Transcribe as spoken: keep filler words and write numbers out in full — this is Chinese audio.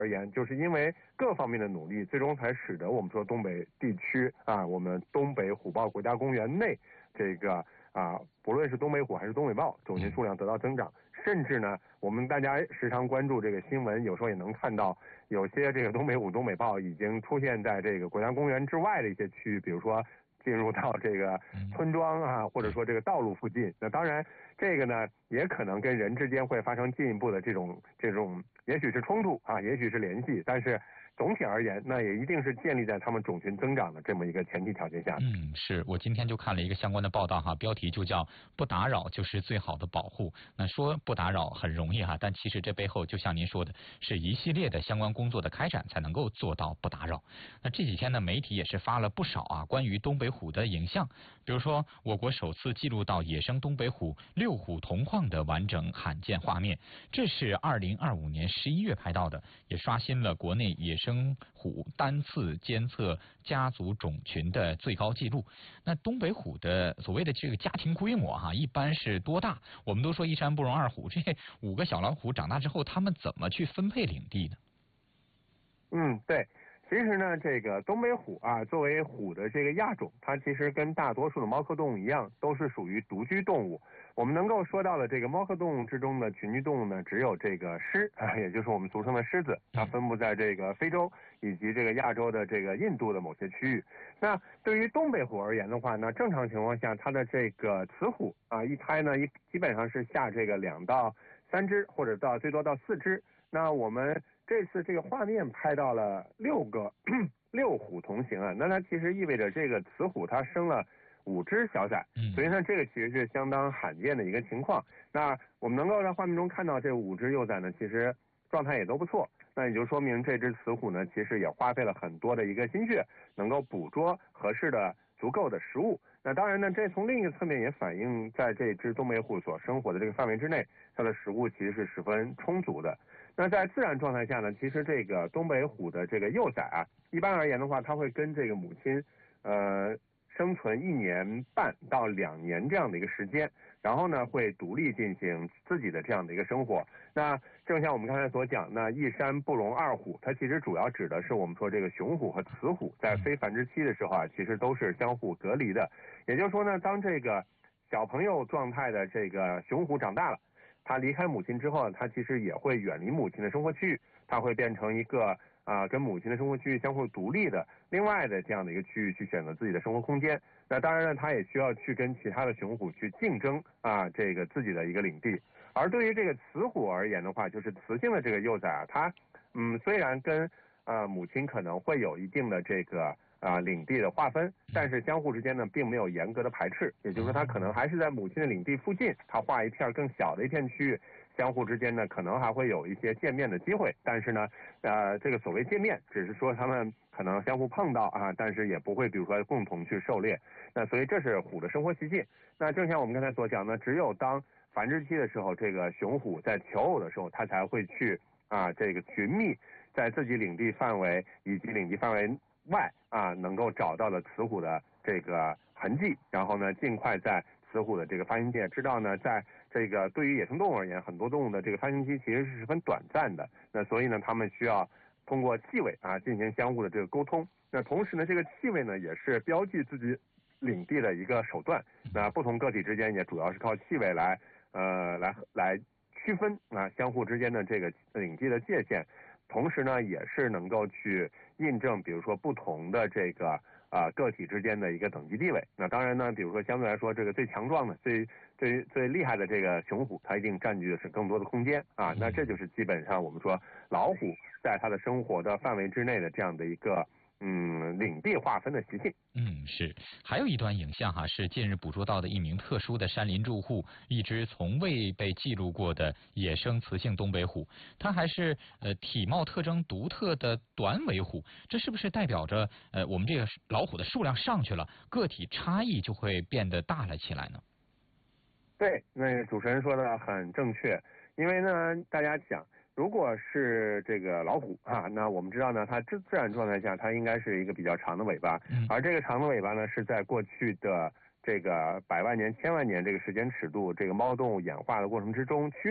而言，就是因为各方面的努力，最终才使得我们说东北地区啊，我们东北虎豹国家公园内这个啊，不论是东北虎还是东北豹，种群数量得到增长。甚至呢，我们大家时常关注这个新闻，有时候也能看到有些这个东北虎、东北豹已经出现在这个国家公园之外的一些区域，比如说进入到这个村庄啊，或者说这个道路附近。那当然，这个呢也可能跟人之间会发生进一步的这种这种，也许是冲突啊，也许是联系，但是总体而言，那也一定是建立在他们种群增长的这么一个前提条件下。 嗯，是我今天就看了一个相关的报道哈，标题就叫“不打扰就是最好的保护”。那说不打扰很容易哈，但其实这背后就像您说的，是一系列的相关工作的开展才能够做到不打扰。那这几天呢，媒体也是发了不少啊关于东北虎的影像，比如说我国首次记录到野生东北虎六虎同框的完整罕见画面，这是二零二五年十一月拍到的，也刷新了国内野生虎单次监测家族种群的最高纪录。那东北虎的所谓的这个家庭规模哈、啊，一般是多大？我们都说一山不容二虎，这五个小老虎长大之后，他们怎么去分配领地呢？ 嗯，对。其实呢，这个东北虎啊，作为虎的这个亚种，它其实跟大多数的猫科动物一样，都是属于独居动物。我们能够说到的这个猫科动物之中的群居动物呢，只有这个狮啊，也就是我们俗称的狮子，它分布在这个非洲以及这个亚洲的这个印度的某些区域。那对于东北虎而言的话呢，正常情况下，它的这个雌虎啊，一胎呢，一基本上是下这个两到三只，或者到最多到四只。那我们这次这个画面拍到了六个六虎同行啊，那它其实意味着这个雌虎它生了五只小崽，所以呢，这个其实是相当罕见的一个情况。那我们能够在画面中看到这五只幼崽呢，其实状态也都不错。那也就说明这只雌虎呢，其实也花费了很多的一个心血，能够捕捉合适的、足够的食物。那当然呢，这从另一个侧面也反映在这只东北虎所生活的这个范围之内，它的食物其实是十分充足的。那在自然状态下呢，其实这个东北虎的这个幼崽啊，一般而言的话，它会跟这个母亲，呃，生存一年半到两年这样的一个时间，然后呢，会独立进行自己的这样的一个生活。那正像我们刚才所讲，那一山不容二虎，它其实主要指的是我们说这个雄虎和雌虎在非繁殖期的时候啊，其实都是相互隔离的。也就是说呢，当这个小朋友状态的这个雄虎长大了，它离开母亲之后，它其实也会远离母亲的生活区域，它会变成一个啊、呃、跟母亲的生活区域相互独立的另外的这样的一个区域去选择自己的生活空间。那当然呢，它也需要去跟其他的雄虎去竞争啊这个自己的一个领地。而对于这个雌虎而言的话，就是雌性的这个幼崽啊，它嗯虽然跟啊、呃、母亲可能会有一定的这个啊、呃，领地的划分，但是相互之间呢，并没有严格的排斥，也就是说，它可能还是在母亲的领地附近，它划一片更小的一片区域，相互之间呢，可能还会有一些见面的机会，但是呢，呃，这个所谓见面，只是说他们可能相互碰到啊，但是也不会，比如说共同去狩猎。那所以这是虎的生活习性。那正像我们刚才所讲呢，只有当繁殖期的时候，这个雄虎在求偶的时候，它才会去啊，这个寻觅在自己领地范围以及领地范围外啊，能够找到了雌虎的这个痕迹，然后呢，尽快在雌虎的这个发情期，知道呢，在这个对于野生动物而言，很多动物的这个发情期其实是十分短暂的。那所以呢，它们需要通过气味啊进行相互的这个沟通。那同时呢，这个气味呢也是标记自己领地的一个手段。那不同个体之间也主要是靠气味来呃来来区分啊相互之间的这个领地的界限。同时呢，也是能够去印证，比如说不同的这个啊、呃、个体之间的一个等级地位。那当然呢，比如说相对来说，这个最强壮的、最最最厉害的这个雄虎，它一定占据的是更多的空间啊。那这就是基本上我们说老虎在它的生活的范围之内的这样的一个嗯领地划分的习性。 嗯，是。还有一段影像哈，是近日捕捉到的一名特殊的山林住户，一只从未被记录过的野生雌性东北虎，它还是呃体貌特征独特的短尾虎，这是不是代表着呃我们这个老虎的数量上去了，个体差异就会变得大了起来呢？ 对，那主持人说的很正确，因为呢，大家讲，如果是这个老虎啊，那我们知道呢，它自自然状态下，它应该是一个比较长的尾巴，而这个长的尾巴呢，是在过去的这个百万年、千万年这个时间尺度，这个猫动物演化的过程之中，趋